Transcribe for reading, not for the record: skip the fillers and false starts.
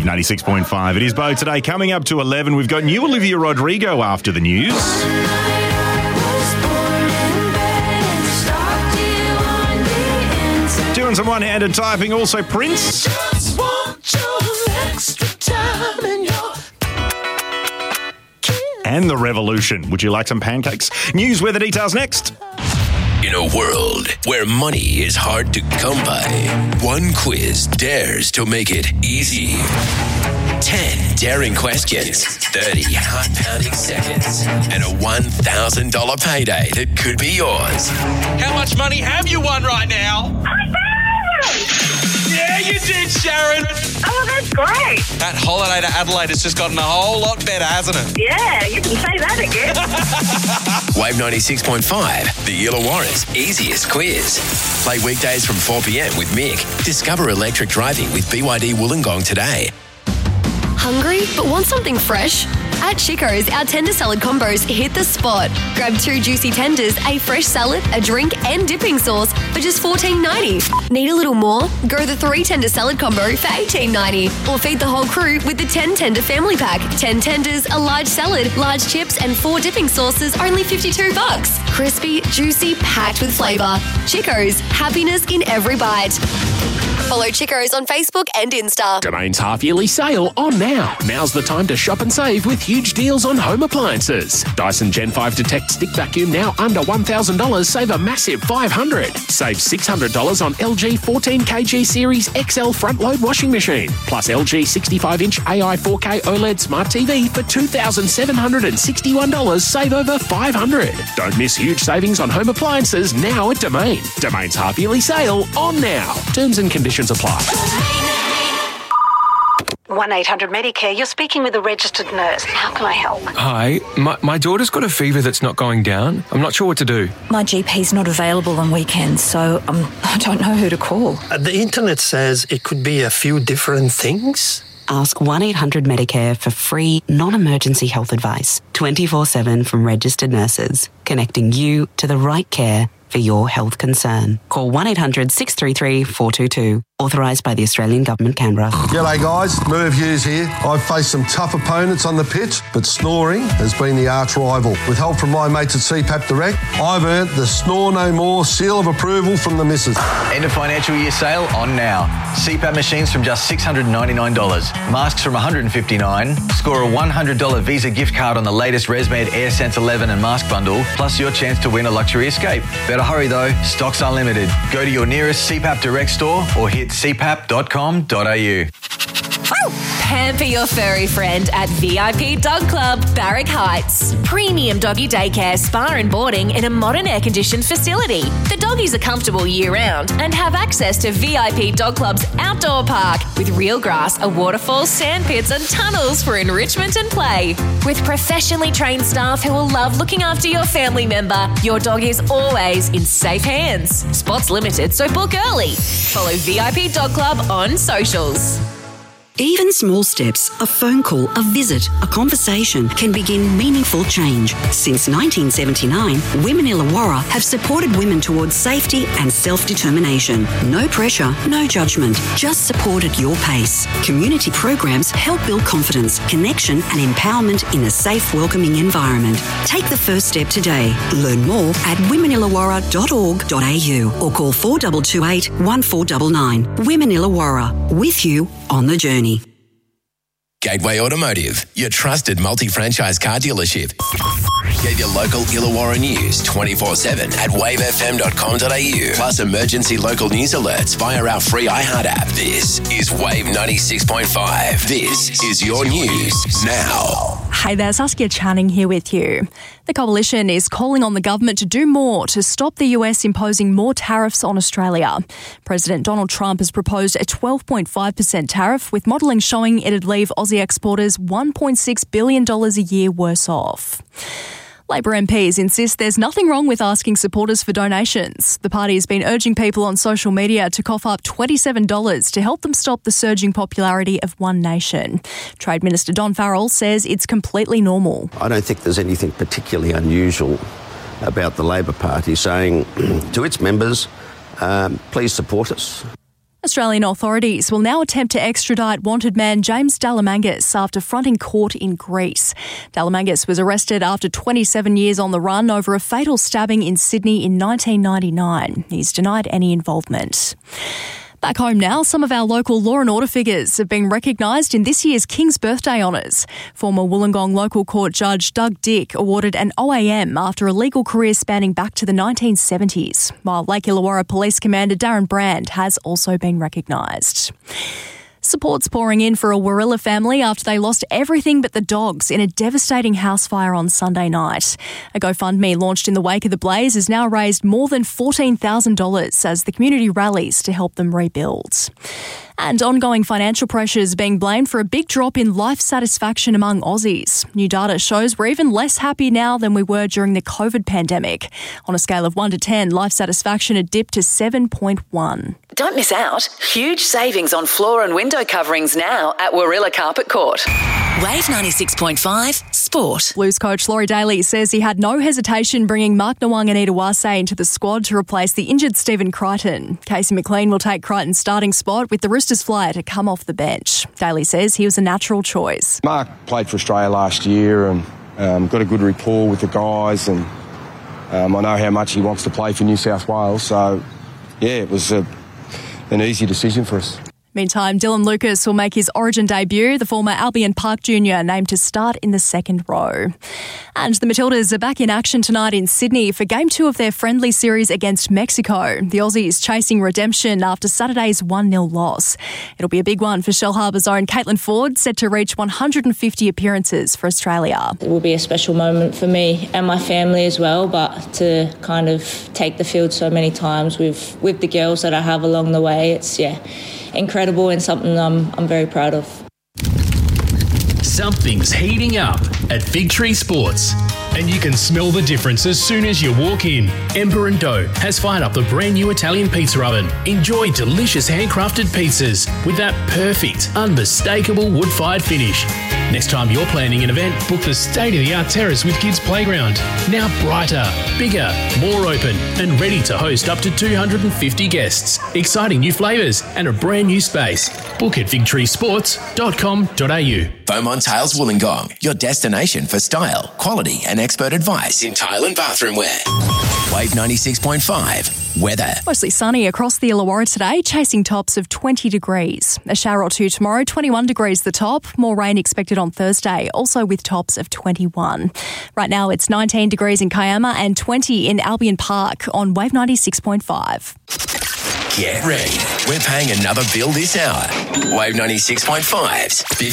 Wave 96.5. It is Bo today. Coming up to 11, we've got new Olivia Rodrigo after the news. Doing some one-handed typing. Also Prince. Just want your extra time in your And The Revolution. Would you like some pancakes? News with the details next. In a world where money is hard to come by, one quiz dares to make it easy. 10 daring questions, 30 heart-pounding seconds, and a $1,000 payday that could be yours. How much money have you won right now? Yeah, you did, Sharon. Oh, that's great. That holiday to Adelaide has just gotten a whole lot better, hasn't it? Yeah, you can say that again. Wave 96.5, the Illawarra's easiest quiz. Play weekdays from 4 p.m. with Mick. Discover electric driving with BYD Wollongong today. Hungry but want something fresh? At Chico's, our tender salad combos hit the spot. Grab 2 juicy tenders, a fresh salad, a drink and dipping sauce for just $14.90. Need a little more? Go the 3 tender salad combo for $18.90. Or feed the whole crew with the 10 tender family pack. 10 tenders, a large salad, large chips and 4 dipping sauces, only $52. Crispy, juicy, packed with flavour. Chico's, happiness in every bite. Follow Chico's on Facebook and Insta. Domain's half-yearly sale on now. Now's the time to shop and save with huge deals on home appliances. Dyson Gen 5 Detect Stick Vacuum now under $1,000. Save a massive $500. Save $600 on LG 14kg Series XL front-load washing machine. Plus LG 65-inch AI 4K OLED Smart TV for $2,761. Save over $500. Don't miss huge savings on home appliances now at Domain. Domain's half-yearly sale on now. Terms and conditions apply. 1-800-Medicare, you're speaking with a registered nurse. How can I help? Hi, my daughter's got a fever that's not going down. I'm not sure what to do. My GP's not available on weekends, so I don't know who to call. The internet says it could be a few different things. Ask 1-800-Medicare for free, non-emergency health advice, 24/7 from registered nurses, connecting you to the right care for your health concern. Call 1-800-633-422. Authorised by the Australian Government, Canberra. G'day guys, Merv Hughes here. I've faced some tough opponents on the pitch, but snoring has been the arch rival. With help from my mates at CPAP Direct, I've earned the Snore No More seal of approval from the missus. End of financial year sale on now. CPAP machines from just $699. Masks from $159. Score a $100 Visa gift card on the latest ResMed AirSense 11 and mask bundle, plus your chance to win a luxury escape. Better hurry though, stocks are limited. Go to your nearest CPAP Direct store or hit cpap.com.au. Pamper your furry friend at VIP Dog Club, Barrack Heights. Premium doggy daycare, spa and boarding in a modern air-conditioned facility. The doggies are comfortable year-round and have access to VIP Dog Club's outdoor park with real grass, a waterfall, sand pits and tunnels for enrichment and play. With professionally trained staff who will love looking after your family member, your dog is always in safe hands. Spots limited, so book early. Follow VIP Dog Club on socials. Even small steps, a phone call, a visit, a conversation can begin meaningful change. Since 1979, Women Illawarra have supported women towards safety and self-determination. No pressure, no judgment, just support at your pace. Community programs help build confidence, connection and empowerment in a safe, welcoming environment. Take the first step today. Learn more at womenillawarra.org.au or call 4228 1499. Women Illawarra, with you on the journey. Gateway Automotive, your trusted multi-franchise car dealership. Get your local Illawarra news 24/7 at wavefm.com.au. Plus emergency local news alerts via our free iHeart app. This is Wave 96.5. This is your news now. Hi there, Saskia Channing here with you. The Coalition is calling on the government to do more to stop the US imposing more tariffs on Australia. President Donald Trump has proposed a 12.5% tariff, with modelling showing it'd leave Aussie exporters $1.6 billion a year worse off. Labor MPs insist there's nothing wrong with asking supporters for donations. The party has been urging people on social media to cough up $27 to help them stop the surging popularity of One Nation. Trade Minister Don Farrell says it's completely normal. I don't think there's anything particularly unusual about the Labor Party saying to its members, please support us. Australian authorities will now attempt to extradite wanted man James Dalamangas after fronting court in Greece. Dalamangas was arrested after 27 years on the run over a fatal stabbing in Sydney in 1999. He's denied any involvement. Back home now, some of our local law and order figures have been recognised in this year's King's Birthday Honours. Former Wollongong Local Court Judge Doug Dick awarded an OAM after a legal career spanning back to the 1970s, while Lake Illawarra Police Commander Darren Brand has also been recognised. Support's pouring in for a Warilla family after they lost everything but the dogs in a devastating house fire on Sunday night. A GoFundMe launched in the wake of the blaze has now raised more than $14,000 as the community rallies to help them rebuild. And ongoing financial pressures being blamed for a big drop in life satisfaction among Aussies. New data shows we're even less happy now than we were during the COVID pandemic. On a scale of 1 to 10, life satisfaction had dipped to 7.1. Don't miss out. Huge savings on floor and window coverings now at Warilla Carpet Court. Wave 96.5 Sport. Blues coach Laurie Daly says he had no hesitation bringing Mark Nawaqanitawase into the squad to replace the injured Stephen Crichton. Casey McLean will take Crichton's starting spot with the Roosters flyer to come off the bench. Daly says he was a natural choice. Mark played for Australia last year and got a good rapport with the guys, and I know how much he wants to play for New South Wales, so yeah, it was an easy decision for us. Meantime, Dylan Lucas will make his Origin debut, the former Albion Park Junior named to start in the second row. And the Matildas are back in action tonight in Sydney for Game 2 of their friendly series against Mexico. The Aussies chasing redemption after Saturday's 1-0 loss. It'll be a big one for Shellharbour's own Caitlin Ford, set to reach 150 appearances for Australia. It will be a special moment for me and my family as well, but to kind of take the field so many times with the girls that I have along the way, it's, incredible and something I'm very proud of. Something's heating up at Fig Tree Sports, and you can smell the difference as soon as you walk in. Ember & Dough has fired up the brand new Italian pizza oven. Enjoy delicious handcrafted pizzas with that perfect, unmistakable wood-fired finish. Next time you're planning an event, book the state-of-the-art terrace with Kids Playground. Now brighter, bigger, more open, and ready to host up to 250 guests. Exciting new flavours and a brand new space. Book at figtreesports.com.au. Beaumont Tiles Wollongong, your destination for style, quality and expert advice in tile and bathroom wear. Wave 96.5 weather. Mostly sunny across the Illawarra today, chasing tops of 20 degrees. A shower or two tomorrow, 21 degrees the top. More rain expected on Thursday, also with tops of 21. Right now it's 19 degrees in Kiama and 20 in Albion Park on Wave 96.5. Get ready. We're paying another bill this hour. Wave 96.5's